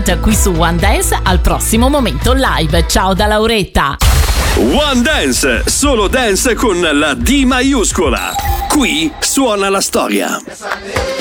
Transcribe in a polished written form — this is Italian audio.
qui su One Dance al prossimo Momento Live. Ciao da Lauretta. One Dance, solo dance con la D maiuscola. Qui suona la storia.